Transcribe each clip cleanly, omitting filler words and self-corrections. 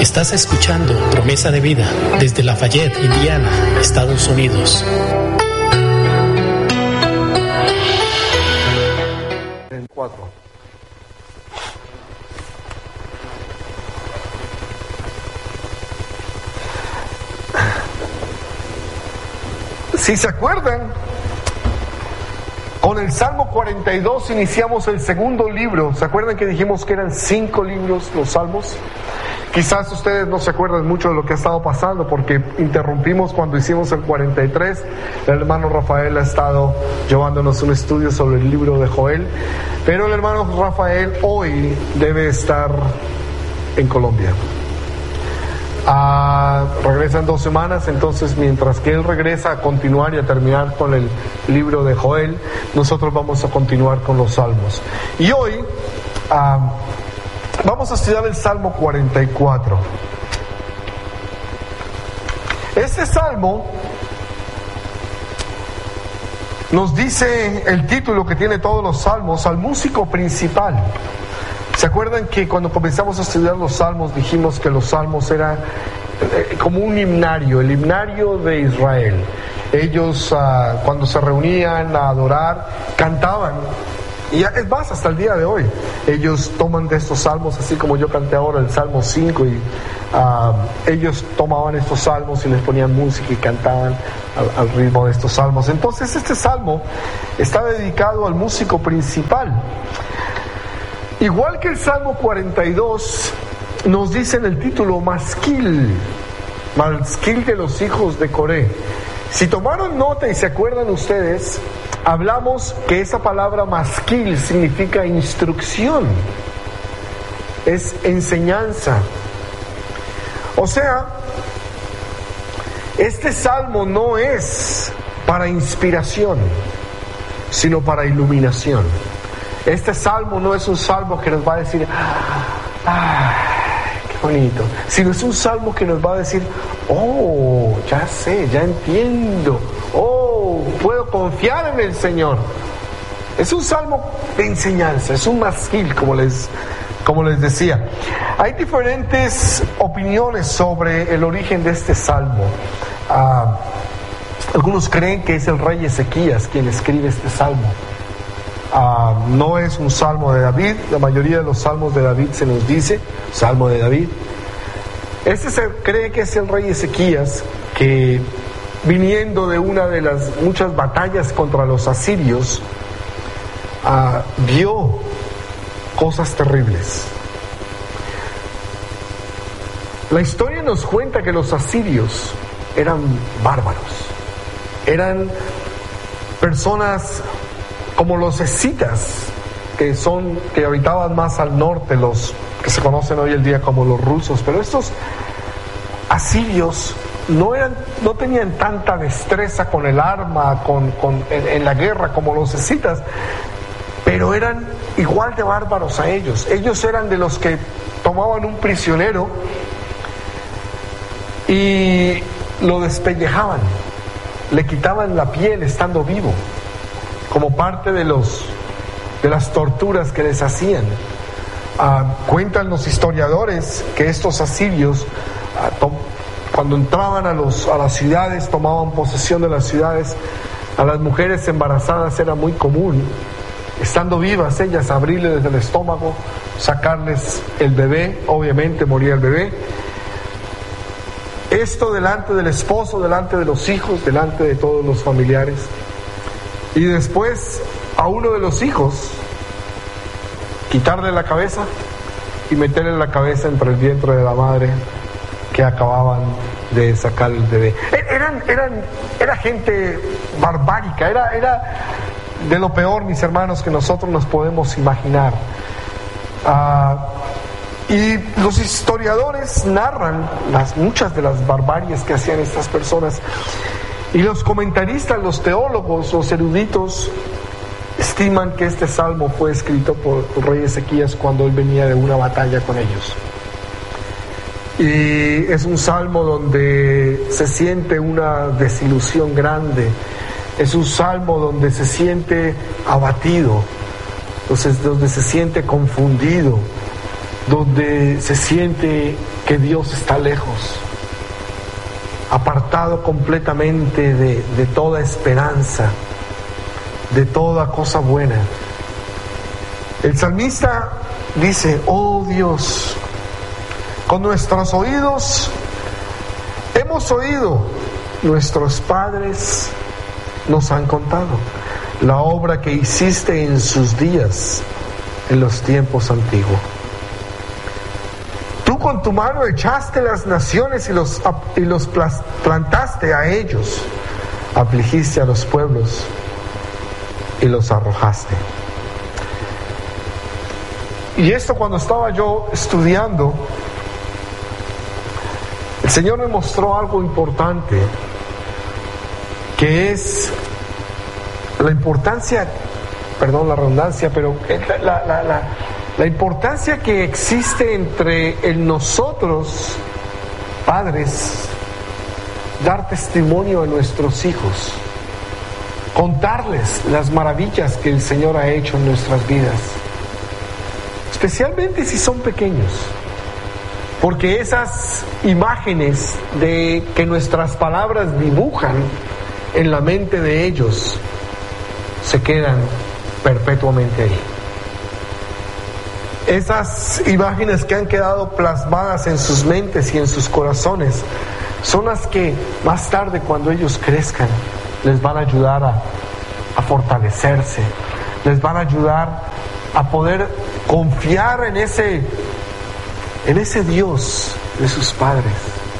Estás escuchando Promesa de Vida desde Lafayette, Indiana, Estados Unidos. Si se acuerdan, con el Salmo 42 iniciamos el segundo libro. ¿Se acuerdan que dijimos que eran 5 libros los Salmos? Quizás ustedes no se acuerdan mucho de lo que ha estado pasando porque interrumpimos cuando hicimos el 43. El hermano Rafael ha estado llevándonos un estudio sobre el libro de Joel, pero el hermano Rafael hoy debe estar en Colombia. Regresa en 2 semanas, entonces mientras que él regresa a continuar y a terminar con el libro de Joel, nosotros vamos a continuar con los Salmos. Y hoy vamos a estudiar el Salmo 44. Este Salmo nos dice el título que tiene todos los Salmos: al músico principal. ¿Se acuerdan que cuando comenzamos a estudiar los Salmos dijimos que los Salmos eran como un himnario, el himnario de Israel? Ellos cuando se reunían a adorar, cantaban. Y es más, hasta el día de hoy, ellos toman de estos salmos, así como yo canté ahora el Salmo 5, y ellos tomaban estos salmos y les ponían música y cantaban al ritmo de estos salmos. Entonces este salmo está dedicado al músico principal. Igual que el Salmo 42, nos dice en el título Masquil de los hijos de Coré. Si tomaron nota y se acuerdan ustedes, hablamos que esa palabra masquil significa instrucción, es enseñanza. O sea, este salmo no es para inspiración, sino para iluminación. Este salmo no es un salmo que nos va a decir, qué bonito, sino es un salmo que nos va a decir, oh, ya sé, ya entiendo, oh, puedo confiar en el Señor. Es un salmo de enseñanza, es un masquil, como les decía. Hay diferentes opiniones sobre el origen de este salmo. Algunos creen que es el rey Ezequías quien escribe este salmo. No es un salmo de David. La mayoría de los salmos de David se nos dice salmo de David. Este se cree que es el rey Ezequías, que viniendo de una de las muchas batallas contra los asirios, vio cosas terribles. La historia nos cuenta que los asirios eran bárbaros, eran personas como los escitas, que habitaban más al norte, los que se conocen hoy en día como los rusos. Pero estos asirios no tenían tanta destreza con el arma, en la guerra como los escitas, pero eran igual de bárbaros a ellos. Ellos eran de los que tomaban un prisionero y lo despellejaban, le quitaban la piel estando vivo, como parte de las torturas que les hacían. Cuentan los historiadores que estos asirios, cuando entraban a las ciudades, tomaban posesión de las ciudades, a las mujeres embarazadas era muy común, estando vivas ellas, abrirles desde el estómago, sacarles el bebé, obviamente moría el bebé. Esto delante del esposo, delante de los hijos, delante de todos los familiares. Y después a uno de los hijos quitarle la cabeza y meterle la cabeza entre el vientre de la madre que acababan de sacar el bebé. Era gente barbárica, era de lo peor, mis hermanos, que nosotros nos podemos imaginar. Y los historiadores narran muchas de las barbaries que hacían estas personas. Y los comentaristas, los teólogos, los eruditos, estiman que este salmo fue escrito por el rey Ezequías cuando él venía de una batalla con ellos. Y es un salmo donde se siente una desilusión grande. Es un salmo donde se siente abatido, donde se siente confundido. donde se siente que Dios está lejos, apartado completamente de toda esperanza, de toda cosa buena. El salmista dice: oh Dios, con nuestros oídos hemos oído, nuestros padres nos han contado la obra que hiciste en sus días, en los tiempos antiguos. Tú con tu mano echaste las naciones y los plantaste a ellos, afligiste a los pueblos y los arrojaste. Y esto, cuando estaba yo estudiando, el Señor me mostró algo importante, que es la importancia, perdón la redundancia, pero la importancia que existe entre el nosotros, padres, dar testimonio a nuestros hijos, contarles las maravillas que el Señor ha hecho en nuestras vidas, especialmente si son pequeños, porque esas imágenes de que nuestras palabras dibujan en la mente de ellos se quedan perpetuamente ahí. Esas imágenes que han quedado plasmadas en sus mentes y en sus corazones son las que más tarde, cuando ellos crezcan, les van a ayudar a fortalecerse, les van a ayudar a poder confiar en ese Dios de sus padres.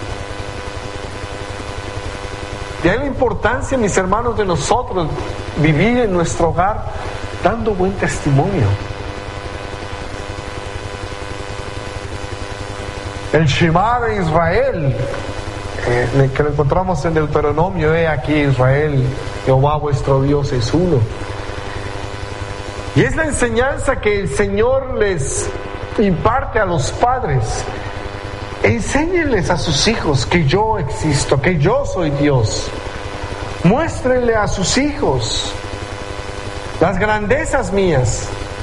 De ahí la importancia, mis hermanos, de nosotros vivir en nuestro hogar dando buen testimonio. El Shema de Israel, que lo encontramos en Deuteronomio: aquí Israel, Jehová vuestro Dios es uno. Y es la enseñanza que el Señor les imparte a los padres. Enséñenles a sus hijos que yo existo, que yo soy Dios. Muéstrenle a sus hijos las grandezas mías.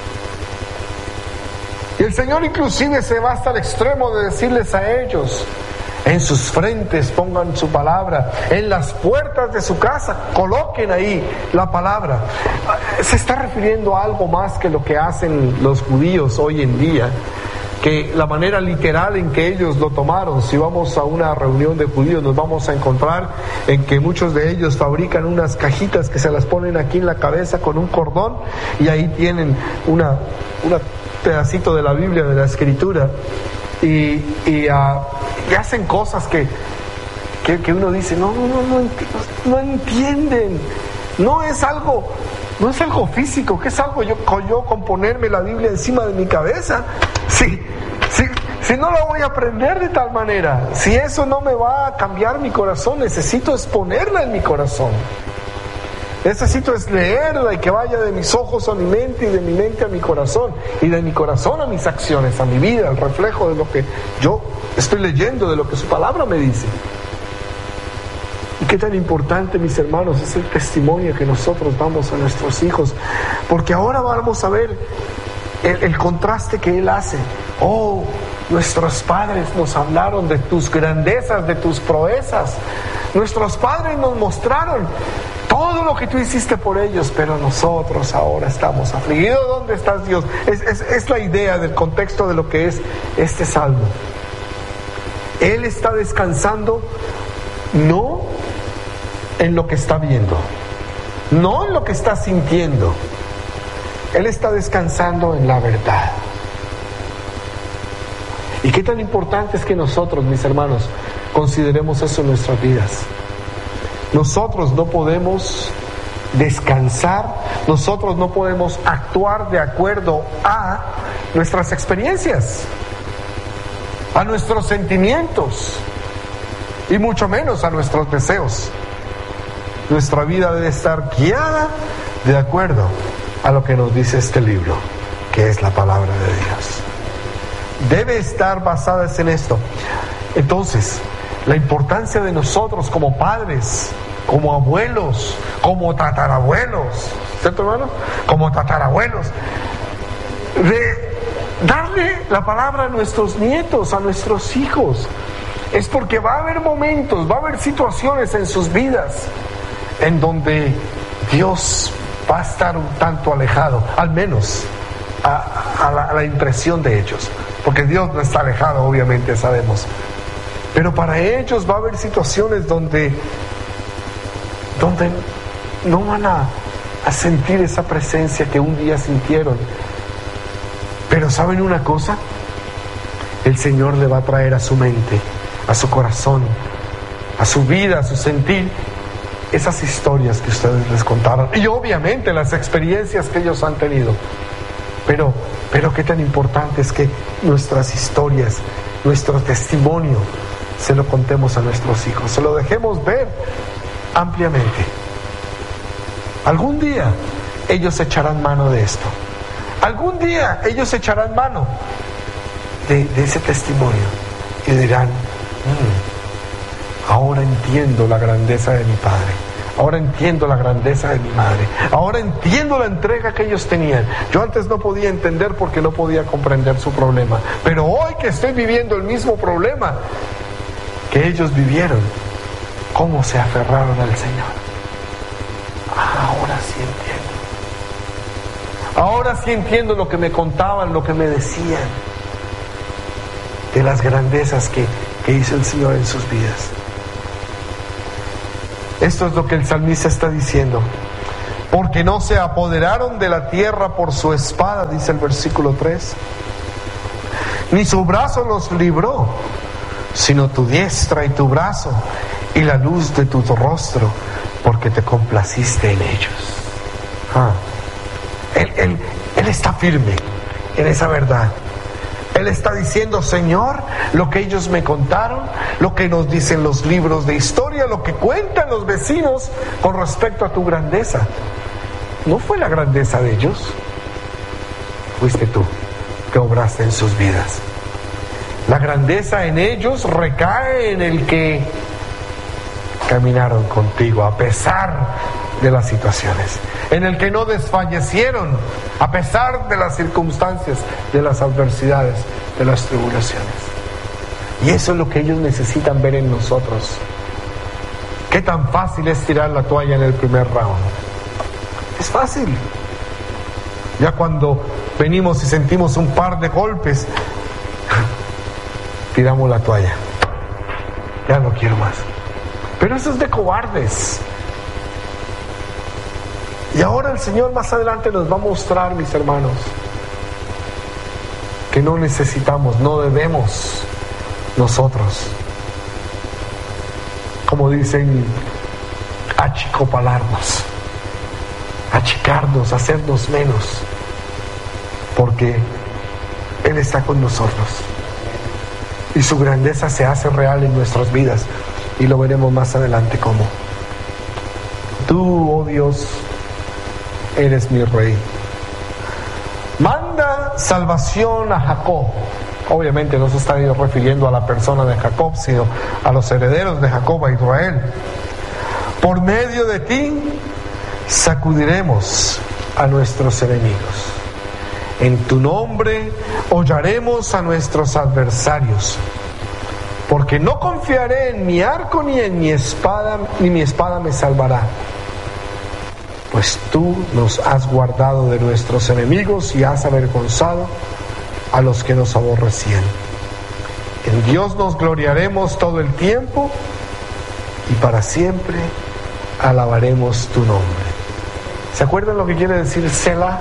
Y el Señor inclusive se va hasta el extremo de decirles a ellos: en sus frentes pongan su palabra, en las puertas de su casa coloquen ahí la palabra. Se está refiriendo a algo más que lo que hacen los judíos hoy en día, que la manera literal en que ellos lo tomaron. Si vamos a una reunión de judíos, nos vamos a encontrar en que muchos de ellos fabrican unas cajitas que se las ponen aquí en la cabeza con un cordón, y ahí tienen un pedacito de la Biblia, de la Escritura, y hacen cosas que uno dice: no entienden. No es algo físico, que es algo yo con ponerme la Biblia encima de mi cabeza. Si no la voy a aprender de tal manera, si eso no me va a cambiar mi corazón, necesito exponerla en mi corazón. Necesito es leerla y que vaya de mis ojos a mi mente y de mi mente a mi corazón y de mi corazón a mis acciones, a mi vida, el reflejo de lo que yo estoy leyendo, de lo que su palabra me dice. Y qué tan importante, mis hermanos, es el testimonio que nosotros damos a nuestros hijos, porque ahora vamos a ver el contraste que Él hace. Oh, nuestros padres nos hablaron de tus grandezas, de tus proezas. Nuestros padres nos mostraron todo lo que tú hiciste por ellos, pero nosotros ahora estamos afligidos. ¿Dónde estás, Dios? Es la idea del contexto de lo que es este salmo. Él está descansando no en lo que está viendo, no en lo que está sintiendo. Él está descansando en la verdad. ¿Y qué tan importante es que nosotros, mis hermanos, consideremos eso en nuestras vidas? Nosotros no podemos descansar, nosotros no podemos actuar de acuerdo a nuestras experiencias, a nuestros sentimientos y mucho menos a nuestros deseos. Nuestra vida debe estar guiada de acuerdo a lo que nos dice este libro, que es la palabra de Dios. Debe estar basada en esto. Entonces, la importancia de nosotros como padres, como abuelos, como tatarabuelos, ¿cierto, hermano? Como tatarabuelos, de darle la palabra a nuestros nietos, a nuestros hijos. Es porque va a haber momentos, va a haber situaciones en sus vidas en donde Dios va a estar un tanto alejado, al menos a la impresión de ellos, porque Dios no está alejado, obviamente sabemos, pero para ellos va a haber situaciones donde no van a sentir esa presencia que un día sintieron. Pero ¿saben una cosa? El Señor le va a traer a su mente, a su corazón, a su vida, a su sentir, esas historias que ustedes les contaron, y obviamente las experiencias que ellos han tenido. Pero qué tan importante es que nuestras historias, nuestro testimonio, se lo contemos a nuestros hijos, se lo dejemos ver ampliamente. Algún día ellos echarán mano de esto. Algún día ellos echarán mano de ese testimonio y dirán: ahora entiendo la grandeza de mi padre, ahora entiendo la grandeza de mi madre, ahora entiendo la entrega que ellos tenían. Yo antes no podía entender porque no podía comprender su problema, pero hoy que estoy viviendo el mismo problema que ellos vivieron, cómo se aferraron al Señor. Ahora sí entiendo. Ahora sí entiendo lo que me contaban, lo que me decían, de las grandezas que hizo el Señor en sus vidas. Esto es lo que el salmista está diciendo. Porque no se apoderaron de la tierra por su espada, dice el versículo 3, ni su brazo los libró, sino tu diestra y tu brazo y la luz de tu rostro, porque te complaciste en ellos. Él está firme en esa verdad. Él está diciendo: Señor, lo que ellos me contaron, lo que nos dicen los libros de historia, lo que cuentan los vecinos con respecto a tu grandeza, no fue la grandeza de ellos, fuiste tú que obraste en sus vidas. La grandeza en ellos recae en el que caminaron contigo a pesar de las situaciones, en el que no desfallecieron a pesar de las circunstancias, de las adversidades, de las tribulaciones. Y eso es lo que ellos necesitan ver en nosotros. ¿Qué tan fácil es tirar la toalla en el primer round? Es fácil. Ya cuando venimos y sentimos un par de golpes, tiramos la toalla. Ya no quiero más. Pero eso es de cobardes. Y ahora el Señor más adelante nos va a mostrar, mis hermanos, que no necesitamos, no debemos nosotros, como dicen, achicopalarnos, achicarnos, hacernos menos, porque Él está con nosotros y su grandeza se hace real en nuestras vidas, y lo veremos más adelante cómo. Tú, oh Dios, eres mi rey. Manda salvación a Jacob. Obviamente no se está refiriendo a la persona de Jacob, sino a los herederos de Jacob, a Israel. Por medio de ti sacudiremos a nuestros enemigos. En tu nombre hollaremos a nuestros adversarios. Porque no confiaré en mi arco ni en mi espada, ni mi espada me salvará. Pues tú nos has guardado de nuestros enemigos y has avergonzado a los que nos aborrecían. En Dios nos gloriaremos todo el tiempo y para siempre alabaremos tu nombre. ¿Se acuerdan lo que quiere decir Selah?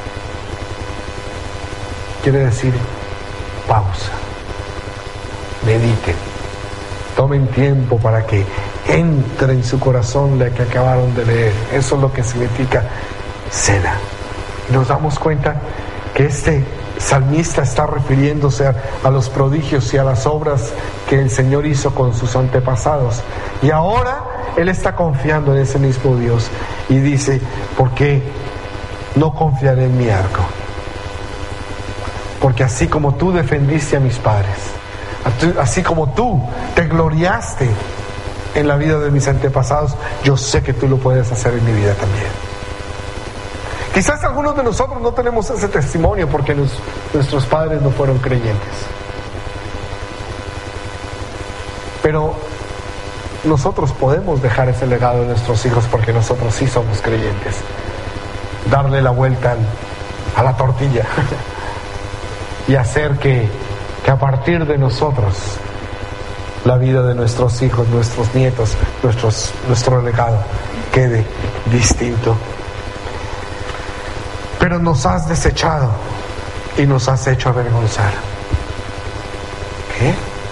Quiere decir pausa. Mediten, tomen tiempo para que entre en su corazón lo que acabaron de leer. Eso es lo que significa Selah. Nos damos cuenta que este salmista está refiriéndose a los prodigios y a las obras que el Señor hizo con sus antepasados, y ahora él está confiando en ese mismo Dios y dice: porque no confiaré en mi arco, porque así como tú defendiste a mis padres, así como tú te gloriaste en la vida de mis antepasados, yo sé que tú lo puedes hacer en mi vida también. Quizás algunos de nosotros no tenemos ese testimonio porque nuestros padres no fueron creyentes. Pero nosotros podemos dejar ese legado a nuestros hijos porque nosotros sí somos creyentes. Darle la vuelta a la tortilla y hacer que a partir de nosotros la vida de nuestros hijos, nuestros nietos, nuestro legado quede distinto. Pero nos has desechado y nos has hecho avergonzar. ¿Qué?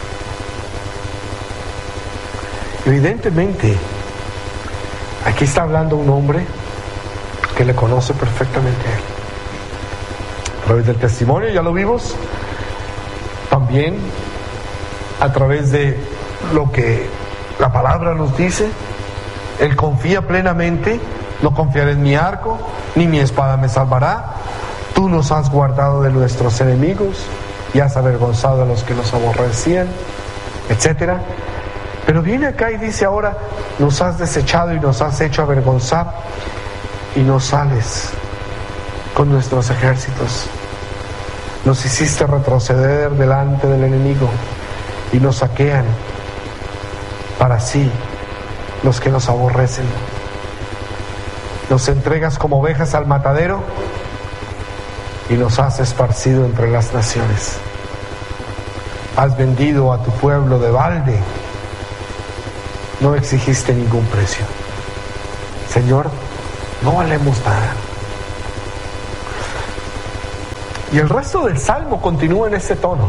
Evidentemente, aquí está hablando un hombre que le conoce perfectamente a él. A través del testimonio, ya lo vimos, también a través de lo que la palabra nos dice, él confía plenamente, no confiaré en mi arco, ni mi espada me salvará, tú nos has guardado de nuestros enemigos y has avergonzado a los que nos aborrecían, etcétera. Pero viene acá y dice ahora, nos has desechado y nos has hecho avergonzar y no sales con nuestros ejércitos. Nos hiciste retroceder delante del enemigo y nos saquean para sí los que nos aborrecen. Nos entregas como ovejas al matadero y nos has esparcido entre las naciones. Has vendido a tu pueblo de balde. No exigiste ningún precio. Señor, no valemos nada. Y el resto del salmo continúa en ese tono.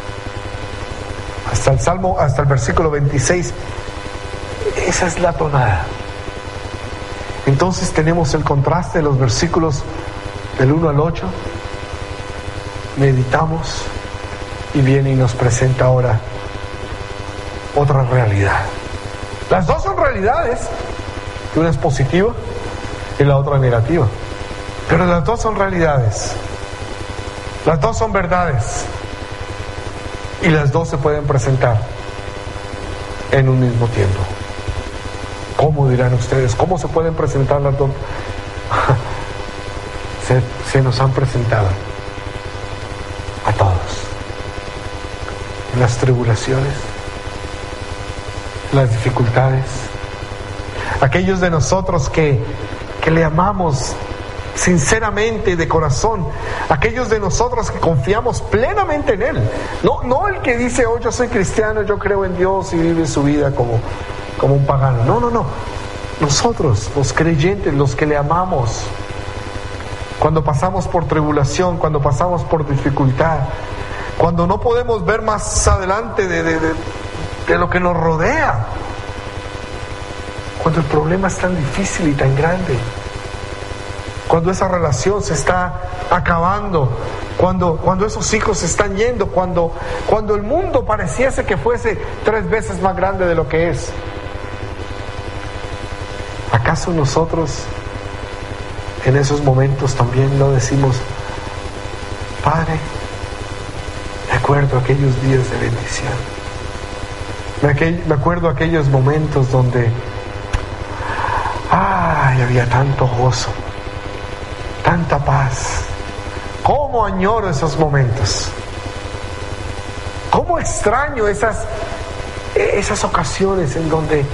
Hasta el versículo 26. Esa es la tonada. Entonces tenemos el contraste de los versículos del 1 al 8. Meditamos y viene y nos presenta ahora otra realidad. Las dos son realidades. Una es positiva y la otra negativa. Pero las dos son realidades. Las dos son verdades. Y las dos se pueden presentar en un mismo tiempo. ¿Cómo dirán ustedes? ¿Cómo se pueden presentar las dos? Se nos han presentado a todos. En las tribulaciones, las dificultades. Aquellos de nosotros que le amamos sinceramente y de corazón, aquellos de nosotros que confiamos plenamente en Él, no el que dice, oh, yo soy cristiano, yo creo en Dios y vive su vida como un pagano. No. Nosotros, los creyentes, los que le amamos, cuando pasamos por tribulación, cuando pasamos por dificultad, cuando no podemos ver más adelante de lo que nos rodea, cuando el problema es tan difícil y tan grande, cuando esa relación se está acabando, cuando esos hijos se están yendo, cuando el mundo pareciese que fuese 3 veces más grande de lo que es. ¿Acaso nosotros en esos momentos también no decimos, Padre, me acuerdo aquellos días de bendición, me acuerdo aquellos momentos donde había tanto gozo, tanta paz? ¿Cómo añoro esos momentos? ¿Cómo extraño esas ocasiones en donde,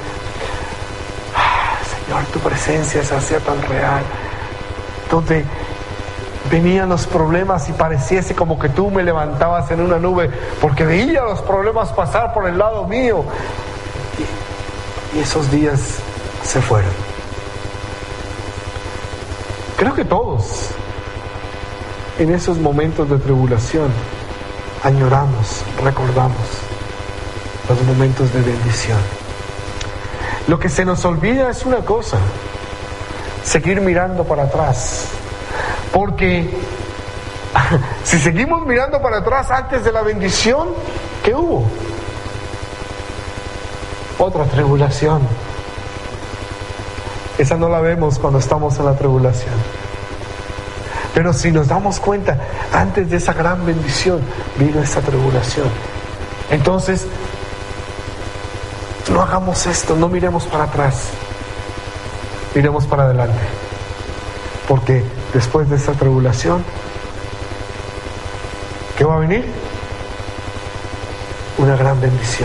Señor, tu presencia se hacía tan real, donde venían los problemas y pareciese como que tú me levantabas en una nube porque veía los problemas pasar por el lado mío, y esos días se fueron? Creo que todos en esos momentos de tribulación añoramos, recordamos los momentos de bendición. Lo que se nos olvida es una cosa: seguir mirando para atrás. Porque si seguimos mirando para atrás antes de la bendición, ¿qué hubo? Otra tribulación. Esa no la vemos cuando estamos en la tribulación. Pero si nos damos cuenta, antes de esa gran bendición vino esta tribulación. Entonces, no hagamos esto, no miremos para atrás, miremos para adelante. Porque después de esta tribulación? ¿Qué va a venir? Una gran bendición.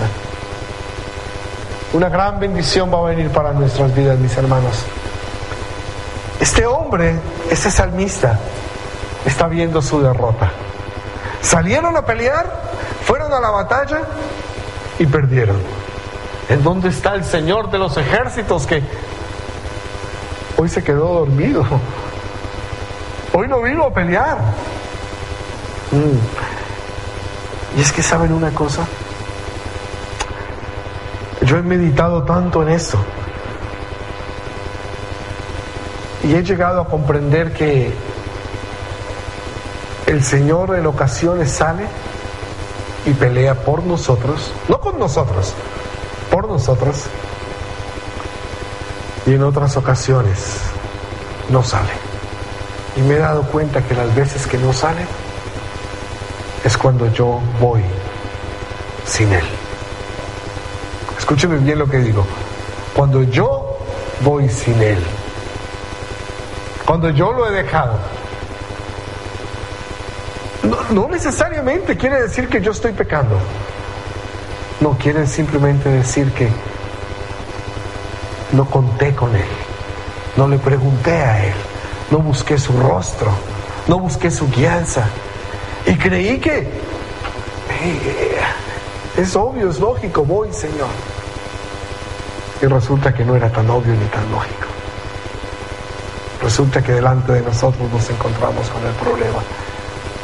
Una gran bendición va a venir para nuestras vidas, mis hermanos. Este hombre, este salmista, está viendo su derrota. Salieron a pelear, fueron a la batalla y perdieron. ¿En dónde está el Señor de los ejércitos que hoy se quedó dormido? Hoy no vino a pelear. Y es que, ¿saben una cosa? Yo he meditado tanto en esto y he llegado a comprender que el Señor en ocasiones sale y pelea por nosotros, no con nosotros, por nosotros, y en otras ocasiones no sale. Y me he dado cuenta que las veces que no sale es cuando yo voy sin Él. Escúcheme bien lo que digo. Cuando yo voy sin Él, cuando yo lo he dejado, no necesariamente quiere decir que yo estoy pecando. No, quiere simplemente decir que no conté con Él, no le pregunté a Él, no busqué su rostro, no busqué su guianza, y creí que es obvio, es lógico, voy, Señor. Y resulta que no era tan obvio ni tan lógico. Resulta que delante de nosotros nos encontramos con el problema.